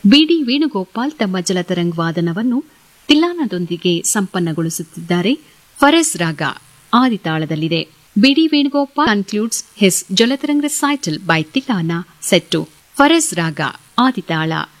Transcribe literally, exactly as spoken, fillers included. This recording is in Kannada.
ಬಿಡಿ ವೇಣುಗೋಪಾಲ್ ತಮ್ಮ ಜಲತರಂಗ್ ವಾದನವನ್ನು ತಿಲ್ಲಾನದೊಂದಿಗೆ ಸಂಪನ್ನಗೊಳಿಸುತ್ತಿದ್ದಾರೆ. ಫರೆಸ್ ರಾಗ ಆದಿತಾಳದಲ್ಲಿದೆ. ಬಿಡಿ Venugopal concludes his jaltarang ರೆಸೈಟಲ್ by ತಿಲ್ಲಾನ set to ಫರೆಸ್ ರಾಗ ಆದಿತಾಳ.